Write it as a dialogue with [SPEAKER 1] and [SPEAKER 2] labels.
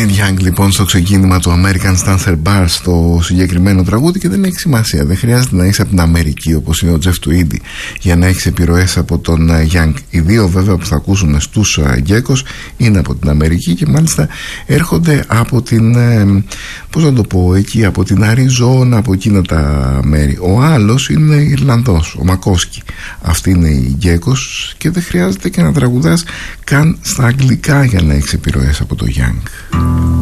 [SPEAKER 1] Neil Young λοιπόν στο ξεκίνημα του American Stancer Bar στο συγκεκριμένο τραγούδι, και δεν έχει σημασία, δεν χρειάζεται να είσαι από την Αμερική όπως είναι ο Jeff Tweedy για να έχεις επιρροές από τον Young. Οι δύο βέβαια που θα ακούσουμε στους Geckos είναι από την Αμερική και μάλιστα έρχονται από την, πώς να το πω, εκεί από την Αριζόνα, από εκείνα τα μέρη. Ο άλλος είναι Ιρλανδός, ο Μακόσκι. Αυτοί είναι οι Geckos και δεν χρειάζεται και να τραγουδάς καν στα αγγλικά για να έχεις επιρροές από το Young.